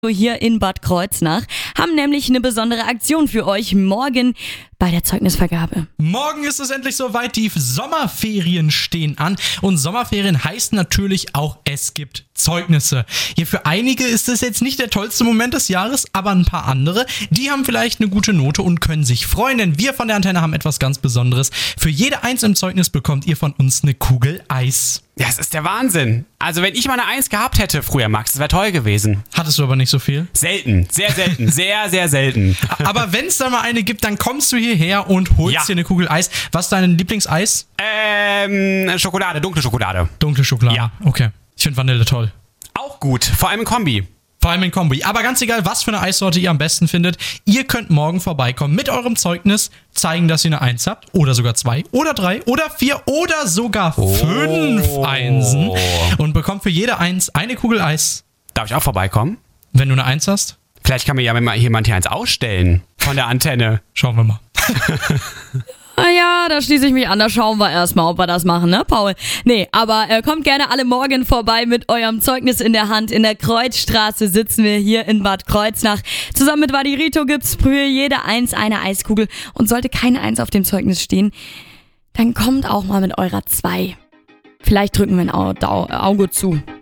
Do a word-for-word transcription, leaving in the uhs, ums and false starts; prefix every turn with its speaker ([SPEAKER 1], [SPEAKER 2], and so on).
[SPEAKER 1] Hier in Bad Kreuznach haben nämlich eine besondere Aktion für euch morgen bei der Zeugnisvergabe.
[SPEAKER 2] Morgen ist es endlich soweit, die Sommerferien stehen an und Sommerferien heißt natürlich auch, es gibt Zeugnisse. Hier für einige ist es jetzt nicht der tollste Moment des Jahres, aber ein paar andere, die haben vielleicht eine gute Note und können sich freuen, denn wir von der Antenne haben etwas ganz Besonderes. Für jede Eins im Zeugnis bekommt ihr von uns eine Kugel Eis.
[SPEAKER 3] Ja, das ist der Wahnsinn. Also wenn ich mal eine Eins gehabt hätte früher, Max, das wäre toll gewesen.
[SPEAKER 2] Hattest du aber nicht so viel?
[SPEAKER 3] Selten, sehr selten, sehr, sehr selten.
[SPEAKER 2] Aber wenn es da mal eine gibt, dann kommst du hierher und holst
[SPEAKER 3] Ja.
[SPEAKER 2] dir eine Kugel Eis. Was ist dein Lieblingseis?
[SPEAKER 3] Ähm, Schokolade, dunkle Schokolade.
[SPEAKER 2] Dunkle Schokolade.
[SPEAKER 3] Ja.
[SPEAKER 2] Okay. Ich finde Vanille toll.
[SPEAKER 3] Auch gut, vor allem in Kombi.
[SPEAKER 2] Vor allem in Kombi. Aber ganz egal, was für eine Eissorte ihr am besten findet, ihr könnt morgen vorbeikommen mit eurem Zeugnis, zeigen, dass ihr eine Eins habt oder sogar zwei oder drei oder vier oder sogar fünf Einsen und bekommt für jede Eins eine Kugel Eis.
[SPEAKER 3] Darf ich auch vorbeikommen?
[SPEAKER 2] Wenn du eine Eins hast,
[SPEAKER 3] Vielleicht kann mir ja mal jemand hier eins ausstellen von der Antenne.
[SPEAKER 2] schauen wir mal.
[SPEAKER 1] Ah ja, da schließe ich mich an. Da schauen wir erstmal, ob wir das machen, ne, Paul? Nee, aber äh, kommt gerne alle morgen vorbei mit eurem Zeugnis in der Hand. In der Kreuzstraße sitzen wir hier in Bad Kreuznach. Zusammen mit Vadirito gibt's für jede Eins eine Eiskugel. Und sollte keine Eins auf dem Zeugnis stehen, dann kommt auch mal mit eurer Zwei. Vielleicht drücken wir ein Au- Au- Auge zu.